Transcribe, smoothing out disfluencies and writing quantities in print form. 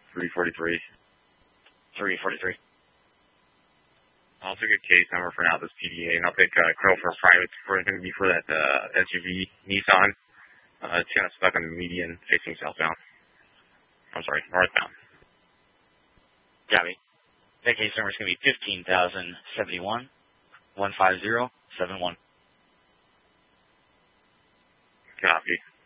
343. 343. I'll take a case number for now, this PDA, and I'll take Crow for a private. It's going to be for that SUV Nissan. It's kind of stuck on the median facing southbound. I'm sorry, northbound. Copy. That case number is going to be 15,071 15071. Copy.